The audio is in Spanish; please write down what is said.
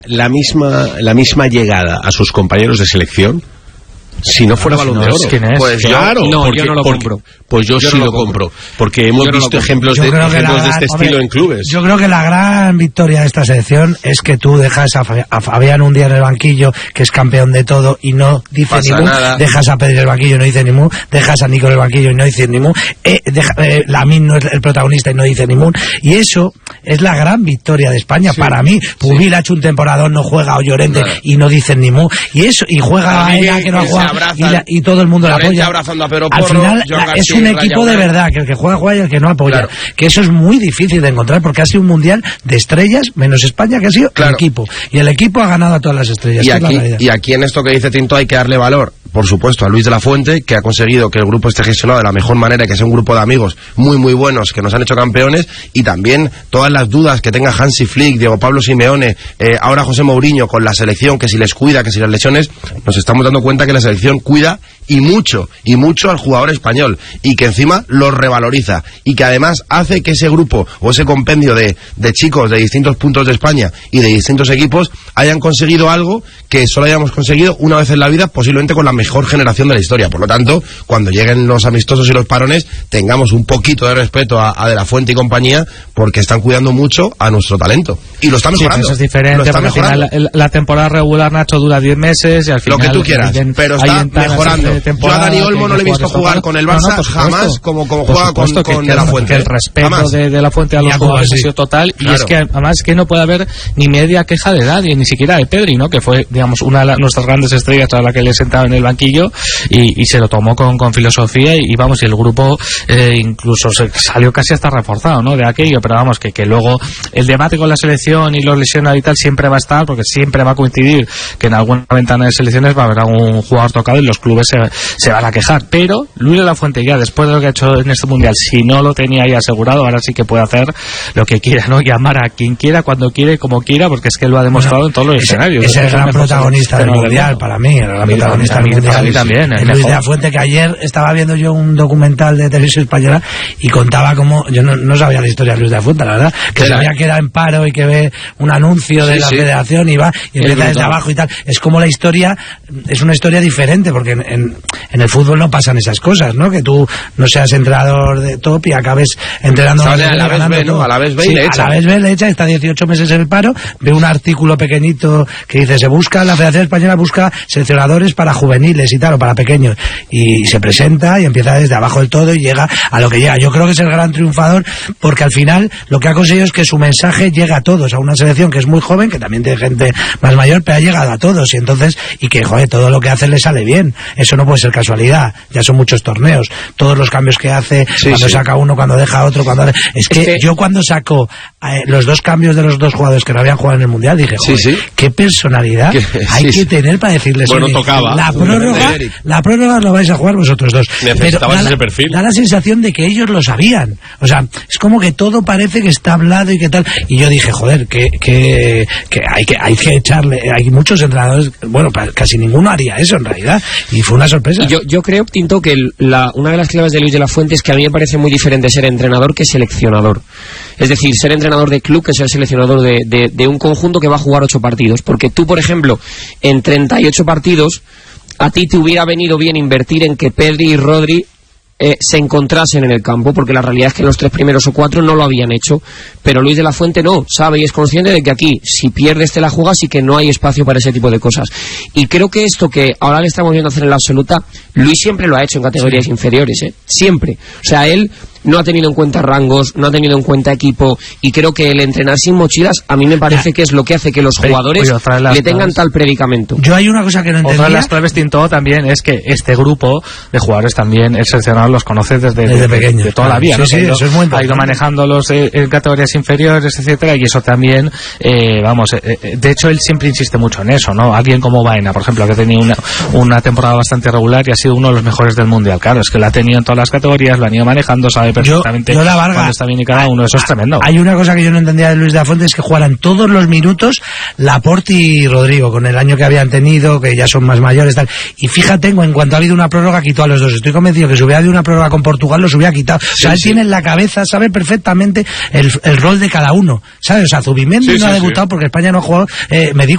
la misma llegada a sus compañeros de selección si no fuera Balón de Oro? Pues claro, yo no lo compro. Pues yo sí lo compro, porque hemos visto ejemplos de este estilo en clubes. Yo creo que la gran victoria de esta selección es que tú dejas a Fabián un día en el banquillo, que es campeón de todo, y no dice ni mu, dejas a Pedri en el banquillo y no dice ni mu, dejas a Nico en el banquillo y no dice ni mu, Lamine no es el protagonista y no dice ni mu, y eso es la gran victoria de España, para mí. Pubil ha hecho un temporadón, no juega, o Llorente, y no dicen ni mu, y eso, y juega a ella que no juega, y todo el mundo la apoya. Al final es un equipo de verdad, que el que juega y el que no apoya, que eso es muy difícil de encontrar, porque ha sido un mundial de estrellas, menos España, que ha sido el equipo, y el equipo ha ganado a todas las estrellas. Y aquí en esto que dice Tinto hay que darle valor, por supuesto, a Luis de la Fuente, que ha conseguido que el grupo esté gestionado de la mejor manera, que sea un grupo de amigos muy muy buenos, que nos han hecho campeones, y también todas las dudas que tenga Hansi Flick, Diego Pablo Simeone, ahora José Mourinho con la selección, que si les cuida, que si las lesiones, nos estamos dando cuenta que la selección cuida y mucho al jugador español, y que encima los revaloriza, y que además hace que ese grupo o ese compendio de chicos de distintos puntos de España y de distintos equipos hayan conseguido algo que solo hayamos conseguido una vez en la vida, posiblemente con la mejor generación de la historia. Por lo tanto, cuando lleguen los amistosos y los parones, tengamos un poquito de respeto a De la Fuente y compañía, porque están cuidando mucho a nuestro talento y lo están mejorando. Eso es diferente, porque al final la temporada regular, Nacho, dura 10 meses y al final lo que tú quieras, pero está mejorando. Yo a Dani Olmo no le he visto jugar con el Barça jamás como juega con De la Fuente. El respeto de La Fuente a los jugadores ha sido total, y es que además que no puede haber ni media queja de nadie, ni siquiera de Pedri, ¿no? Que fue, digamos, una de nuestras grandes estrellas a la que le sentaba en el banquillo, y se lo tomó con filosofía, y vamos, y el grupo incluso salió casi hasta reforzado, ¿no? De aquello, pero vamos, que luego el debate con la selección y los lesionados y tal siempre va a estar, porque siempre va a coincidir que en alguna ventana de selecciones va a haber algún jugador tocado y los clubes se van a quejar. Pero Luis de la Fuente, ya después de lo que ha hecho en este mundial, si no lo tenía ya asegurado, ahora sí que puede hacer lo que quiera, ¿no? Llamar a quien quiera, cuando quiere, como quiera, porque es que lo ha demostrado en todos los escenarios. Es el gran protagonista del mundial, para mí, el gran protagonista del mundial también. Luis de la Fuente, que ayer estaba viendo yo un documental de Televisión Española y contaba cómo, yo no sabía la historia de Luis de la Fuente, la verdad, que sabía que era en paro y que ve un anuncio de la federación y va y empieza desde abajo y tal. Es como la historia, es una historia diferente, porque en el fútbol no pasan esas cosas, ¿no? Que tú no seas entrenador de top y acabes entrenando a la vez B, ¿no? A la vez B y le echa. A la vez B le echa, está 18 meses en el paro, ve un artículo pequeñito que dice, la Federación Española busca seleccionadores para juveniles y tal, o para pequeños, y se presenta y empieza desde abajo del todo y llega a lo que llega. Yo creo que es el gran triunfador, porque al final lo que ha conseguido es que su mensaje llega a todos, a una selección que es muy joven, que también tiene gente más mayor, pero ha llegado a todos, y entonces, y que, joder, todo lo que hace le sale bien. Eso no puede ser casualidad, ya son muchos torneos, todos los cambios que hace, cuando saca uno, cuando deja otro, es que yo cuando saco los dos cambios de los dos jugadores que no habían jugado en el mundial, dije, joder, qué personalidad hay que tener para decirles, bueno, tocaba la prórroga lo vais a jugar vosotros dos, pero da la sensación de que ellos lo sabían, o sea, es como que todo parece que está hablado y que tal, y yo dije, joder, que hay que echarle, hay muchos entrenadores, bueno, casi ninguno haría eso en realidad, y fue una sorpresa. Yo creo, Tinto, que una de las claves de Luis de la Fuente es que a mí me parece muy diferente ser entrenador que seleccionador. Es decir, ser entrenador de club que ser seleccionador de un conjunto que va a jugar 8 partidos. Porque tú, por ejemplo, en 38 partidos, a ti te hubiera venido bien invertir en que Pedri y Rodri se encontrasen en el campo, porque la realidad es que los 3 primeros o 4 no lo habían hecho, pero Luis de la Fuente no, sabe y es consciente de que aquí, si pierdes te la juegas y que no hay espacio para ese tipo de cosas, y creo que esto que ahora le estamos viendo hacer en la absoluta, Luis siempre lo ha hecho en categorías inferiores, siempre, o sea, él no ha tenido en cuenta rangos, no ha tenido en cuenta equipo, y creo que el entrenar sin mochilas a mí me parece que es lo que hace que los jugadores le tengan tal predicamento. Yo hay una cosa que no entendía. Otra de las claves, Tinto, también es que este grupo de jugadores también, el seleccionador los conoce desde pequeños, de toda la vida, ¿no? Eso es muy ha ido manejándolos en categorías inferiores, etcétera, y eso también, de hecho él siempre insiste mucho en eso, ¿no? Alguien como Baena, por ejemplo, que tenía una temporada bastante regular y ha sido uno de los mejores del mundial, claro, es que la ha tenido en todas las categorías, lo han ido manejando, sabe perfectamente cuando está bien y cada uno, eso es tremendo. Hay una cosa que yo no entendía de Luis de la Fuente, es que jugaran todos los minutos Laporte y Rodrigo, con el año que habían tenido, que ya son más mayores, tal, y fíjate, en cuanto ha habido una prórroga, quitó a los dos. Estoy convencido que si hubiera habido una prórroga con Portugal, los hubiera quitado. O sea, él tiene en la cabeza, sabe perfectamente el rol de cada uno, ¿sabes? O sea, Zubimendi no ha debutado porque España no ha jugado, me di